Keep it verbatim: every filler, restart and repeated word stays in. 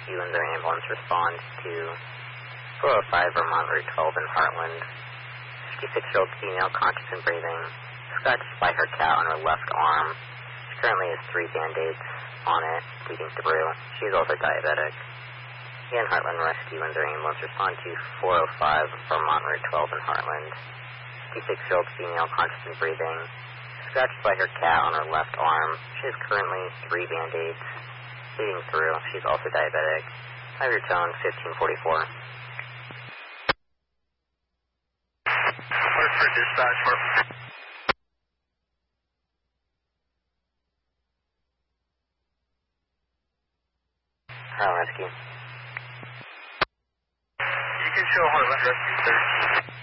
Rescue and their ambulance respond to four oh five Vermont Route twelve in Heartland. fifty-six-year-old female, conscious and breathing, scratched by her cat on her left arm. She currently has three band-aids on it, bleeding through. She is also diabetic. Again, Heartland Rescue and their ambulance respond to four oh five Vermont Route twelve in Heartland. fifty-six-year-old female, conscious and breathing, scratched by her cat on her left arm. She has currently three band-aids, bleeding through. She's also diabetic. Have your tone, fifteen forty-four. Order for dispatch for... Heartland Rescue. You can show Heartland Rescue thirteen.